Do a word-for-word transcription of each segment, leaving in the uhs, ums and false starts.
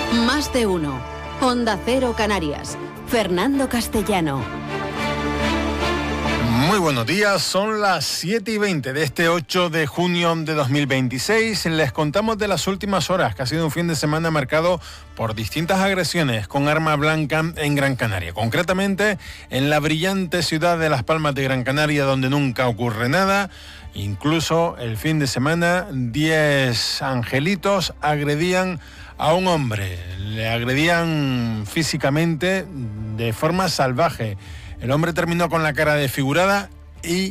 Más de uno. Onda Cero Canarias. Fernando Castellano. Muy buenos días, son las siete y veinte de este ocho de junio de dos mil veintiséis. Les contamos de las últimas horas, que ha sido un fin de semana marcado por distintas agresiones con arma blanca en Gran Canaria. Concretamente, en la brillante ciudad de Las Palmas de Gran Canaria, donde nunca ocurre nada. Incluso el fin de semana, diez angelitos agredían a un hombre. Le agredían físicamente de forma salvaje. El hombre terminó con la cara desfigurada y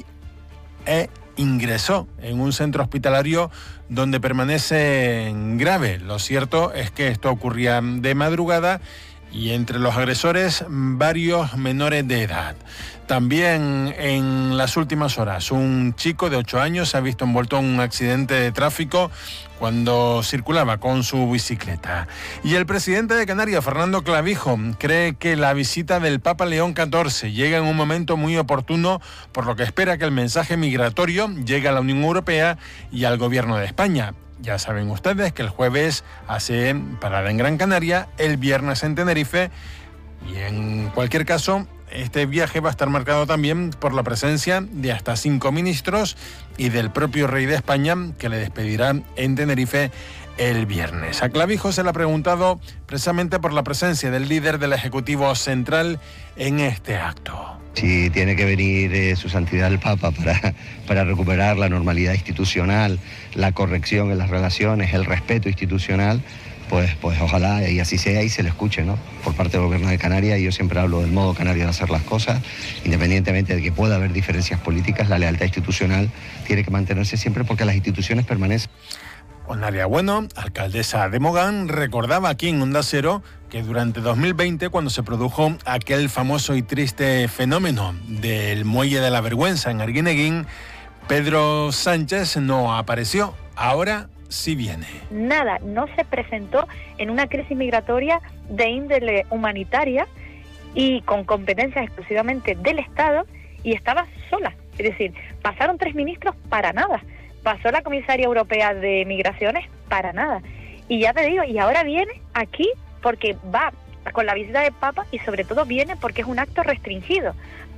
e ingresó en un centro hospitalario donde permanece grave. Lo cierto es que esto ocurría de madrugada y entre los agresores varios menores de edad. También en las últimas horas un chico de ocho años se ha visto envuelto en un accidente de tráfico cuando circulaba con su bicicleta. Y el presidente de Canarias, Fernando Clavijo, cree que la visita del Papa León catorce llega en un momento muy oportuno, por lo que espera que el mensaje migratorio llegue a la Unión Europea y al Gobierno de España. Ya saben ustedes que el jueves hace parada en Gran Canaria, el viernes en Tenerife, y en cualquier caso este viaje va a estar marcado también por la presencia de hasta cinco ministros y del propio rey de España, que le despedirá en Tenerife el viernes. A Clavijo se le ha preguntado precisamente por la presencia del líder del Ejecutivo Central en este acto. Si tiene que venir eh, su santidad el Papa para, para recuperar la normalidad institucional, la corrección en las relaciones, el respeto institucional, pues, pues ojalá y así sea y se le escuche, ¿no? Por parte del Gobierno de Canarias. Y yo siempre hablo del modo canario de hacer las cosas, independientemente de que pueda haber diferencias políticas, la lealtad institucional tiene que mantenerse siempre porque las instituciones permanecen. Onaria Bueno, alcaldesa de Mogán, recordaba aquí en Onda Cero que durante dos mil veinte, cuando se produjo aquel famoso y triste fenómeno del Muelle de la Vergüenza en Arguineguín, Pedro Sánchez no apareció. Ahora sí viene. Nada, no se presentó en una crisis migratoria de índole humanitaria y con competencias exclusivamente del Estado, y estaba sola. Es decir, pasaron tres ministros para nada. Pasó la comisaria europea de migraciones para nada. Y ya te digo, y ahora viene aquí porque va con la visita del Papa y sobre todo viene porque es un acto restringido.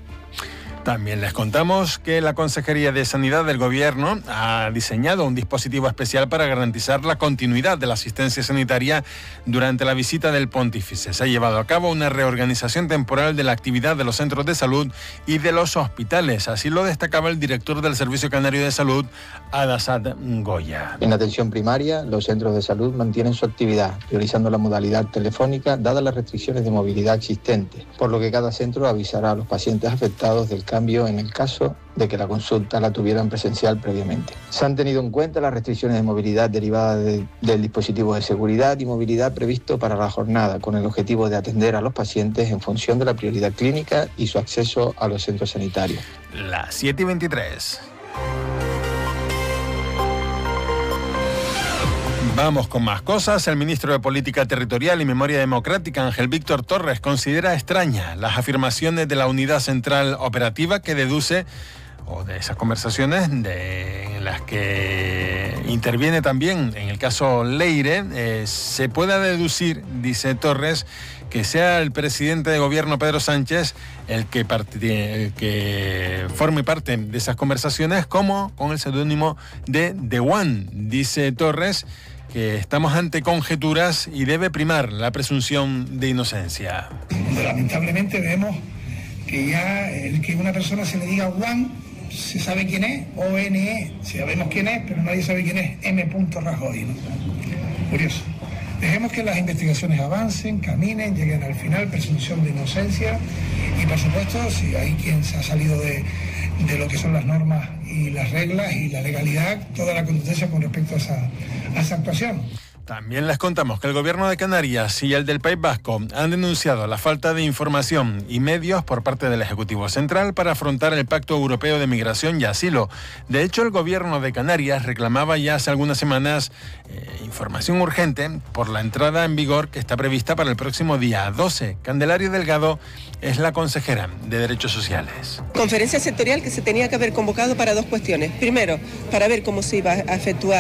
También les contamos que la Consejería de Sanidad del Gobierno ha diseñado un dispositivo especial para garantizar la continuidad de la asistencia sanitaria durante la visita del pontífice. Se ha llevado a cabo una reorganización temporal de la actividad de los centros de salud y de los hospitales. Así lo destacaba el director del Servicio Canario de Salud, Adasad Goya. En la atención primaria, los centros de salud mantienen su actividad, priorizando la modalidad telefónica, dadas las restricciones de movilidad existentes, por lo que cada centro avisará a los pacientes afectados del cambio en el caso de que la consulta la tuvieran presencial previamente. Se han tenido en cuenta las restricciones de movilidad derivadas de, del dispositivo de seguridad y movilidad previsto para la jornada, con el objetivo de atender a los pacientes en función de la prioridad clínica y su acceso a los centros sanitarios. Las siete y veintitrés. Vamos con más cosas. El ministro de Política Territorial y Memoria Democrática, Ángel Víctor Torres, considera extraña las afirmaciones de la Unidad Central Operativa, que deduce, o de esas conversaciones de, en las que interviene también, en el caso Leire, eh, se pueda deducir, dice Torres, que sea el presidente de gobierno Pedro Sánchez el que, part- el que forme parte de esas conversaciones, como con el seudónimo de The One. Dice Torres que estamos ante conjeturas y debe primar la presunción de inocencia. Lamentablemente vemos que ya el que una persona se le diga One, se sabe quién es, O N E, sabemos quién es, pero nadie sabe quién es M. Rajoy, ¿no? Curioso. Dejemos que las investigaciones avancen, caminen, lleguen al final, presunción de inocencia, y por supuesto, si hay quien se ha salido de, de lo que son las normas y las reglas y la legalidad, toda la contundencia con respecto a esa, a esa actuación. También les contamos que el Gobierno de Canarias y el del País Vasco han denunciado la falta de información y medios por parte del Ejecutivo Central para afrontar el Pacto Europeo de Migración y Asilo. De hecho, el Gobierno de Canarias reclamaba ya hace algunas semanas eh, información urgente por la entrada en vigor que está prevista para el próximo día doce. Candelaria Delgado es la consejera de Derechos Sociales. Conferencia sectorial que se tenía que haber convocado para dos cuestiones. Primero, para ver cómo se iba a efectuar